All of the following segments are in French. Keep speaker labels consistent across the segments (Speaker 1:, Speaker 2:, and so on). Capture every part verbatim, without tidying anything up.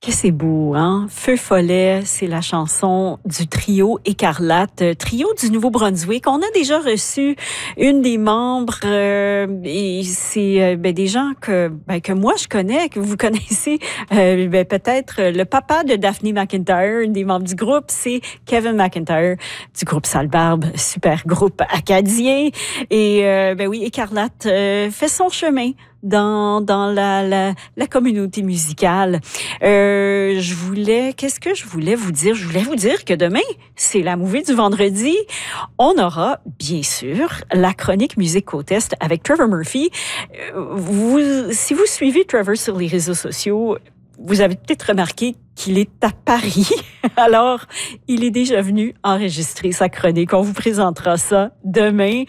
Speaker 1: Que c'est beau, hein? Feu follet, c'est la chanson du trio Écarlate, trio du Nouveau-Brunswick. On a déjà reçu une des membres euh, et c'est euh, ben, des gens que, ben, que moi je connais, que vous connaissez euh, ben, peut-être le papa de Daphne McIntyre, une des membres du groupe, c'est Kevin McIntyre du groupe Sale Barbe, super groupe acadien. Et euh, ben oui, Écarlate euh, fait son chemin dans dans la la, la communauté musicale. Euh, je voulais, qu'est-ce que je voulais vous dire? Je voulais vous dire que demain, c'est la mouvée du vendredi. On aura, bien sûr, la chronique musique côte est avec Trevor Murphy. Vous, si vous suivez Trevor sur les réseaux sociaux, vous avez peut-être remarqué qu'il est à Paris. Alors, il est déjà venu enregistrer sa chronique. On vous présentera ça demain.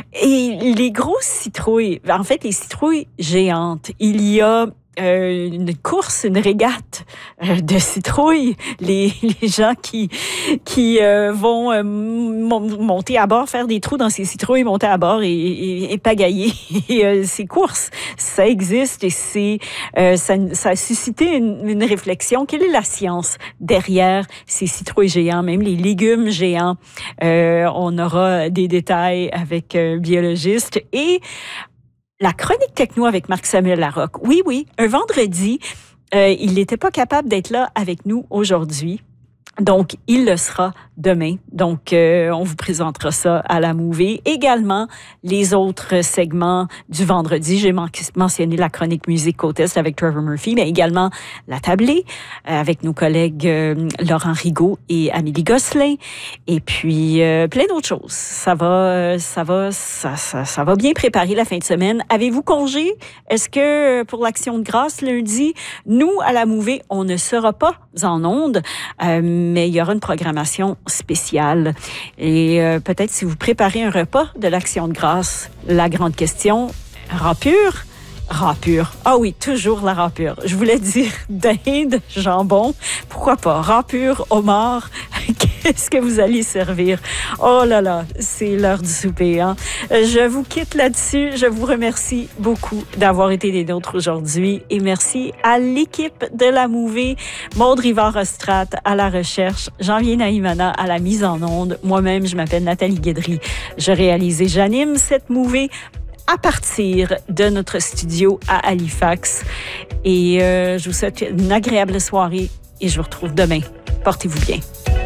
Speaker 1: Et les grosses citrouilles, en fait, les citrouilles géantes, il y a Euh, une course, une régate euh, de citrouilles. Les, les gens qui qui euh, vont euh, monter à bord, faire des trous dans ces citrouilles, monter à bord et, et, et pagailler. Et, euh, ces courses, ça existe et c'est euh, ça, ça a suscité une, une réflexion. Quelle est la science derrière ces citrouilles géants, même les légumes géants? Euh, on aura des détails avec un biologiste et la chronique techno avec Marc-Samuel Larocque. Oui, oui, un vendredi, euh, il n'était pas capable d'être là avec nous aujourd'hui. Donc, il le sera demain. Donc, euh, on vous présentera ça à la mouvée. Également, les autres segments du vendredi. J'ai man- mentionné la chronique musique côte est avec Trevor Murphy, mais également la tablée euh, avec nos collègues euh, Laurent Rigaud et Amélie Gosselin. Et puis, euh, plein d'autres choses. Ça va, ça va, ça, ça, ça va bien préparer la fin de semaine. Avez-vous congé? Est-ce que pour l'Action de grâce lundi, nous, à la mouvée, on ne sera pas en ondes, euh, mais il y aura une programmation spéciale. Et euh, peut-être si vous préparez un repas de l'Action de grâce, la grande question, râpure? Râpure. Ah oui, toujours la râpure. Je voulais dire dinde, jambon. Pourquoi pas? Râpure, homard. Qu'est-ce que vous allez servir? Oh là là, c'est l'heure du souper, hein? Je vous quitte là-dessus. Je vous remercie beaucoup d'avoir été des nôtres aujourd'hui et merci à l'équipe de la mouvée. Maude Rivard-Ostrat à la recherche, Jean-Vier Naïmana à la mise en onde. Moi-même, je m'appelle Nathalie Guédry. Je réalise et j'anime cette mouvée à partir de notre studio à Halifax. Et euh, je vous souhaite une agréable soirée et je vous retrouve demain. Portez-vous bien.